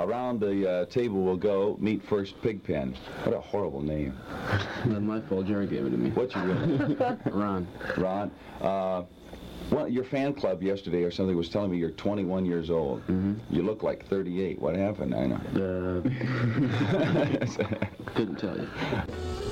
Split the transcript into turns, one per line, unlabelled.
Around the table we'll go. Meet first Pigpen. What a horrible name.
Not my fault. Jerry gave it to me.
What's your real name?
Ron.
Ron. Well, your fan club yesterday or something was telling me you're 21 years old.
Mm-hmm.
You look like 38. What happened? I know.
Couldn't tell you.